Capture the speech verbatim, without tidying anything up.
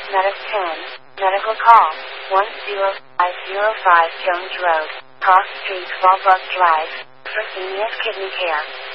Medicine. Medical call. one zero five zero five Jones Road, Cross Street, Fallbrook Drive. Fresenius Kidney Care.